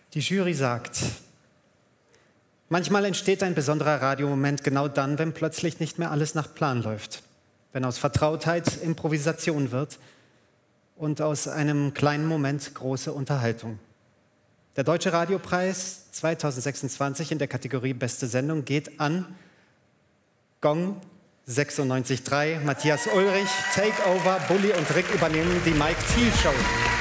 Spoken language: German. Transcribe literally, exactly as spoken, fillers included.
Die Jury sagt, manchmal entsteht ein besonderer Radiomoment genau dann, wenn plötzlich nicht mehr alles nach Plan läuft. Wenn aus Vertrautheit Improvisation wird und aus einem kleinen Moment große Unterhaltung. Der Deutsche Radiopreis zweitausendsechsundzwanzig in der Kategorie Beste Sendung geht an Gong sechsundneunzig Komma drei, Matthias Ulrich, Takeover, Bulli und Rick übernehmen die Mike Thiel Show.